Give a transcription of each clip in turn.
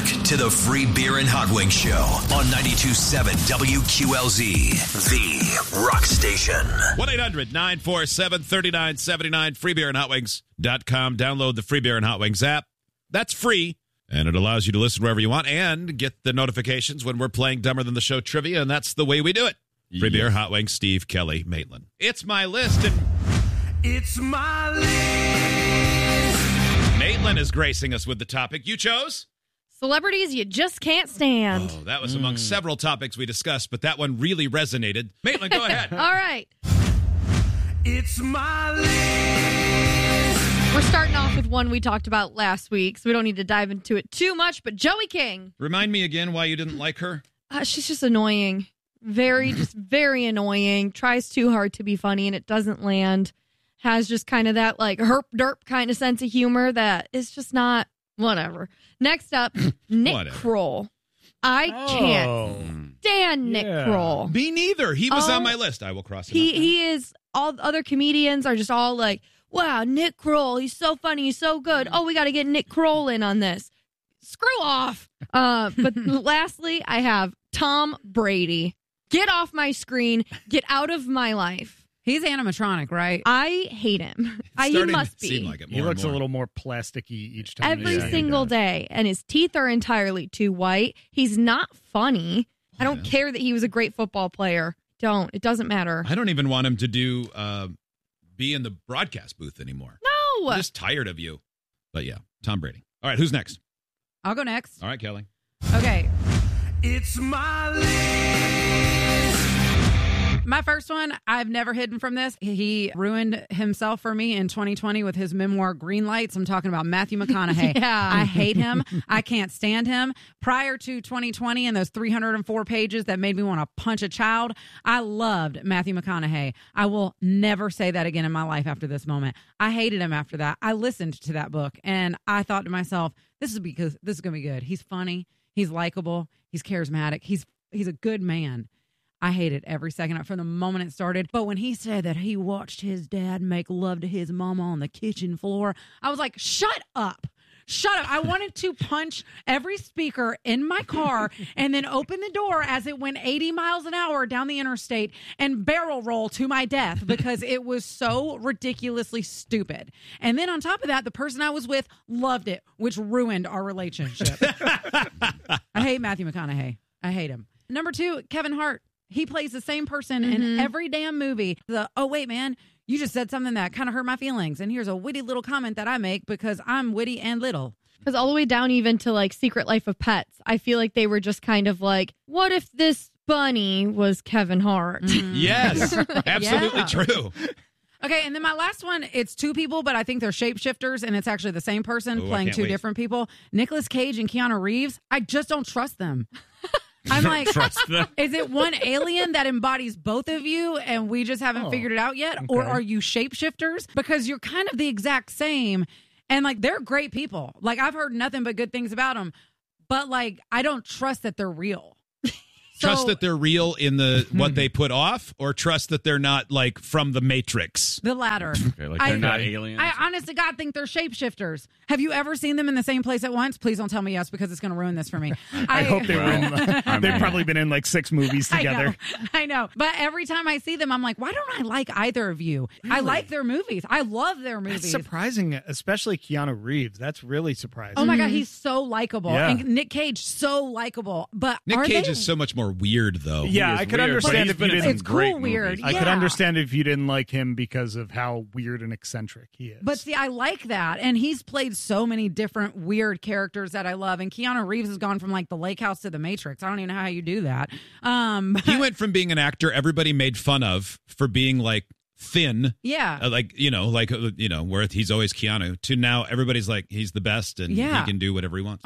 back to the Free Beer and Hot Wings Show on 92.7 WQLZ, the rock station. 1-800-947-3979, freebeerandhotwings.com. Download the Free Beer and Hot Wings app. That's free, and it allows you to listen wherever you want and get the notifications when we're playing Dumber Than the Show trivia, and that's the way we do it. Free Beer, Hot Wings, Steve, Kelly, Maitland. It's my list, and It's my list. Maitland is gracing us with the topic you chose. Celebrities you just can't stand. Oh, that was among several topics we discussed, but that one really resonated. Maitland, go ahead. All right. It's my list. We're starting off with one we talked about last week, so we don't need to dive into it too much, but Joey King. Remind me again why you didn't like her. She's just annoying. Very annoying. Tries too hard to be funny, and it doesn't land. Has just kind of that, like, herp-derp kind of sense of humor that is just not, whatever. Next up, Nick Kroll. I can't stand Nick Kroll. Me neither. He was on my list. I will cross him out. He is, all the other comedians are just all like, wow, Nick Kroll, he's so funny, he's so good. Oh, we got to get Nick Kroll in on this. Screw off. But lastly, I have Tom Brady. Get off my screen. Get out of my life. He's animatronic, right? I hate him. He must be. Seem like it more He looks and more. a little more plasticky each time. Every single day. And his teeth are entirely too white. He's not funny. I don't care that he was a great football player. Don't. It doesn't matter. I don't even want him to do be in the broadcast booth anymore. No. I'm just tired of you. But yeah, Tom Brady. All right, who's next? I'll go next. All right, Kelly. Okay. It's my list. My first one, I've never hidden from this. He ruined himself for me in 2020 with his memoir, Green Lights. I'm talking about Matthew McConaughey. Yeah. I hate him. I can't stand him. Prior to 2020 and those 304 pages that made me want to punch a child, I loved Matthew McConaughey. I will never say that again in my life after this moment. I hated him after that. I listened to that book and I thought to myself, this is going to be good. He's funny. He's likable. He's charismatic. He's a good man. I hated every second from the moment it started. But when he said that he watched his dad make love to his mama on the kitchen floor, I was like, shut up. Shut up. I wanted to punch every speaker in my car and then open the door as it went 80 miles an hour down the interstate and barrel roll to my death because it was so ridiculously stupid. And then on top of that, the person I was with loved it, which ruined our relationship. I hate Matthew McConaughey. I hate him. Number 2, Kevin Hart. He plays the same person in every damn movie. Oh, wait, man, you just said something that kind of hurt my feelings. And here's a witty little comment that I make because I'm witty and little. Because all the way down even to like Secret Life of Pets, I feel like they were just kind of like, what if this bunny was Kevin Hart? Yes, absolutely true. Okay, and then my last one, it's 2 people, but I think they're shapeshifters, and it's actually the same person playing 2 different people. Nicolas Cage and Keanu Reeves. I just don't trust them. I'm like, is it one alien that embodies both of you and we just haven't figured it out yet? Okay. Or are you shapeshifters? Because you're kind of the exact same. And like, they're great people. Like, I've heard nothing but good things about them. But like, I don't trust that they're real. Trust that they're real in the what they put off, or trust that they're not like from the Matrix? The latter. Okay, like they're not aliens. I honest to God think they're shapeshifters. Have you ever seen them in the same place at once? Please don't tell me yes, because it's going to ruin this for me. I hope they were in. They've probably been in like 6 movies together. I know. But every time I see them, I'm like, why don't I like either of you? Really? I like their movies. I love their movies. That's surprising, especially Keanu Reeves. That's really surprising. Oh my God, he's so likable. Yeah. And Nick Cage, so likable. But Nick Cage is so much more weird, though. Yeah, I could understand if you didn't. It's cool weird. I could understand if you didn't like him because of how weird and eccentric he is. But see, I like that. And he's played so many different weird characters that I love. And Keanu Reeves has gone from like the Lake House to the Matrix. I don't even know how you do that. He went from being an actor everybody made fun of for being like thin, yeah, where he's always Keanu, to now everybody's like he's the best and he can do whatever he wants.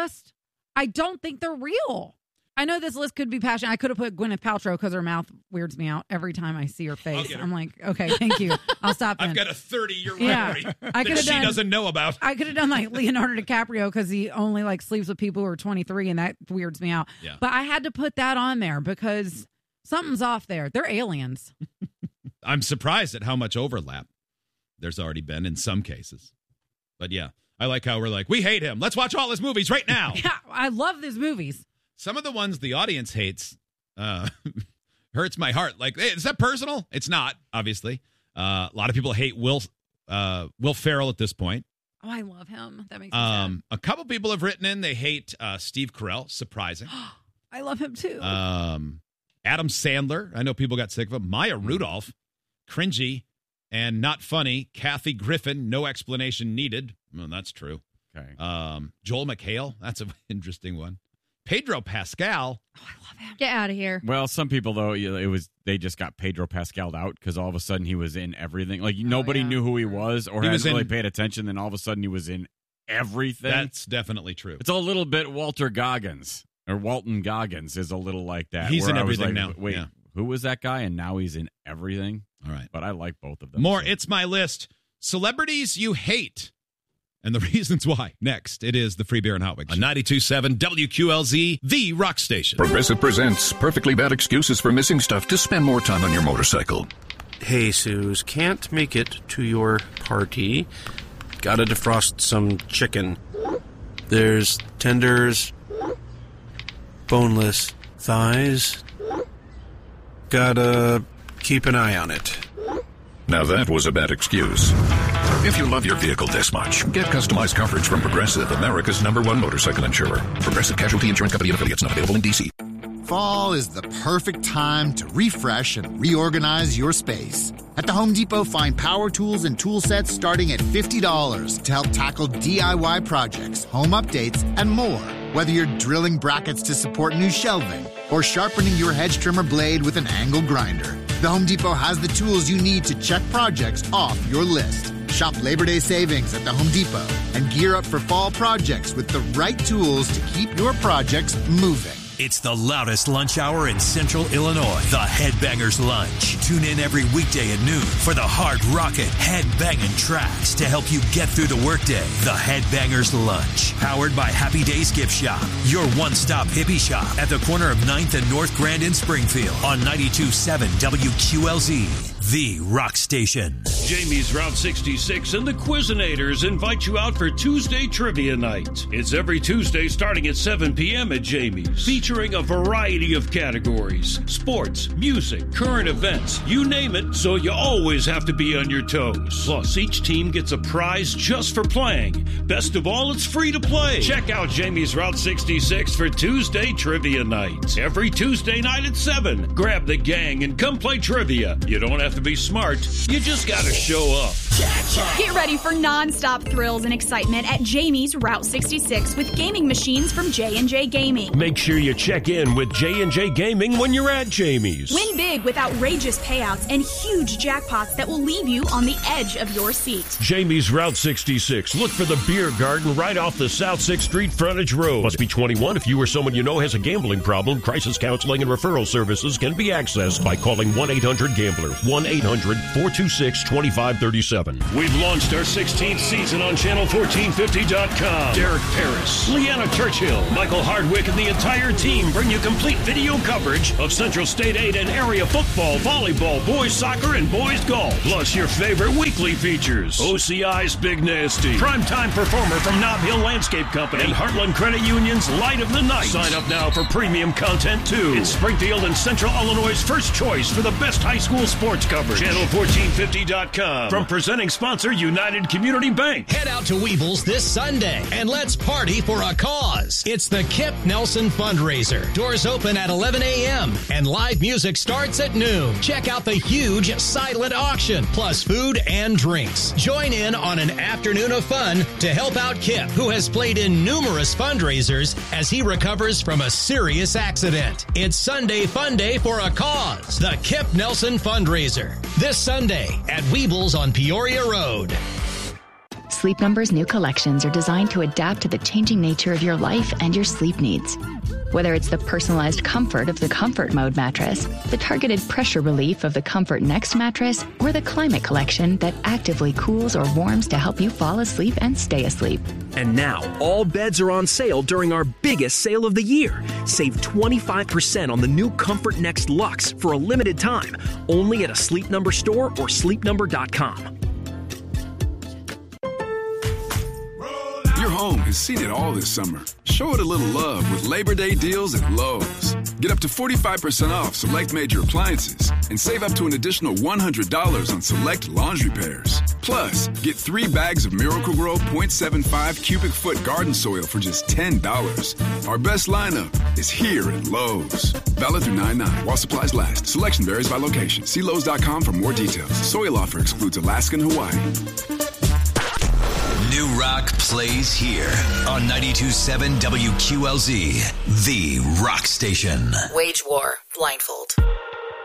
I don't think they're real. I know this list could be passionate. I could have put Gwyneth Paltrow because her mouth weirds me out every time I see her face. I'm like, okay, thank you. I'll stop then. I've got a 30-year rivalry that she doesn't know about. I could have done like Leonardo DiCaprio because he only like sleeps with people who are 23 and that weirds me out. Yeah. But I had to put that on there because something's off there. They're aliens. I'm surprised at how much overlap there's already been in some cases. But yeah. I like how we're like, we hate him. Let's watch all his movies right now. Yeah, I love these movies. Some of the ones the audience hates hurts my heart. Like, hey, is that personal? It's not, obviously. A lot of people hate Will Ferrell at this point. Oh, I love him. That makes me sad. A couple people have written in they hate Steve Carell. Surprising. I love him too. Adam Sandler. I know people got sick of him. Maya Rudolph. Cringy and not funny. Kathy Griffin. No explanation needed. Well, that's true. Okay. Joel McHale. That's an interesting one. Pedro Pascal. Oh, I love him. Get out of here. Well, some people though they just got Pedro Pascal out because all of a sudden he was in everything. Like nobody knew who he was or hadn't really paid attention. Then all of a sudden he was in everything. That's definitely true. It's a little bit Walter Goggins or Walton Goggins is a little like that. He's in I was everything like, now. Wait, Yeah. who was that guy? And now he's in everything. All right. But I like both of them. More. so. It's my list. Celebrities you hate. And the reasons why. Next, it is the Free Beer and Hot Wings. On 92.7 WQLZ, the rock station. Progressive presents Perfectly Bad Excuses for Missing Stuff to Spend More Time on Your Motorcycle. Hey, Suze, can't make it to your party. Gotta defrost some chicken. There's tenders, boneless thighs. Gotta keep an eye on it. Now that was a bad excuse. If you love your vehicle this much, get customized coverage from Progressive, America's #1 motorcycle insurer. Progressive Casualty Insurance Company and affiliates, not available in D.C. Fall is the perfect time to refresh and reorganize your space. At the Home Depot, find power tools and tool sets starting at $50 to help tackle DIY projects, home updates, and more. Whether you're drilling brackets to support new shelving or sharpening your hedge trimmer blade with an angle grinder, the Home Depot has the tools you need to check projects off your list. Shop Labor Day savings at the Home Depot and gear up for fall projects with the right tools to keep your projects moving. It's the loudest lunch hour in Central Illinois. The Headbangers Lunch. Tune in every weekday at noon for the hard rockin' headbanging tracks to help you get through the workday. The Headbangers Lunch. Powered by Happy Days Gift Shop. Your one-stop hippie shop at the corner of 9th and North Grand in Springfield on 92.7 WQLZ. The rock station. Jamie's Route 66 and the Quizinators invite you out for Tuesday Trivia Night. It's every Tuesday starting at 7 p.m. at Jamie's, featuring a variety of categories: sports, music, current events, you name it, so you always have to be on your toes. Plus, each team gets a prize just for playing. Best of all, it's free to play. Check out Jamie's Route 66 for Tuesday Trivia Night. Every Tuesday night at 7. Grab the gang and come play trivia. You don't have to be smart, you just gotta show up. Get ready for non-stop thrills and excitement at Jamie's Route 66 with gaming machines from J&J Gaming. Make sure you check in with J&J Gaming when you're at Jamie's. Win big with outrageous payouts and huge jackpots that will leave you on the edge of your seat. Jamie's Route 66. Look for the beer garden right off the South 6th Street frontage road. Must be 21 if you or someone you know has a gambling problem. Crisis counseling and referral services can be accessed by calling 1-800-GAMBLER. 1-800-426-2537. We've launched our 16th season on Channel1450.com. Derek Paris, Leanna Churchill, Michael Hardwick, and the entire team bring you complete video coverage of Central State 8 and area football, volleyball, boys soccer, and boys golf. Plus your favorite weekly features: OCI's Big Nasty, primetime performer from Nob Hill Landscape Company, and Heartland Credit Union's Light of the Night. Sign up now for premium content too. It's Springfield and Central Illinois' first choice for the best high school sports coverage. Channel1450.com. From presenting sponsor United Community Bank. Head out to Weebles this Sunday and let's party for a cause. It's the Kip Nelson Fundraiser. Doors open at 11 a.m. and live music starts at noon. Check out the huge silent auction, plus food and drinks. Join in on an afternoon of fun to help out Kip, who has played in numerous fundraisers as he recovers from a serious accident. It's Sunday Fun Day for a cause. The Kip Nelson Fundraiser. This Sunday at Weebles on Peoria Road. Sleep Number's new collections are designed to adapt to the changing nature of your life and your sleep needs. Whether it's the personalized comfort of the Comfort Mode mattress, the targeted pressure relief of the Comfort Next mattress, or the Climate Collection that actively cools or warms to help you fall asleep and stay asleep. And now, all beds are on sale during our biggest sale of the year. Save 25% on the new Comfort Next Luxe for a limited time, only at a Sleep Number store or sleepnumber.com. home has seen it all this summer. Show it a little love with Labor Day deals at Lowe's. Get up to 45% off select major appliances and save up to an additional $100 on select laundry pairs. Plus, get 3 bags of Miracle-Gro 0.75 cubic foot garden soil for just $10. Our best lineup is here at Lowe's. Valid through 9/9 while supplies last. Selection varies by location. See Lowe's.com for more details. Soil offer excludes Alaska and Hawaii. New Rock plays here on 92.7 WQLZ, the rock station. Wage War, Blindfold.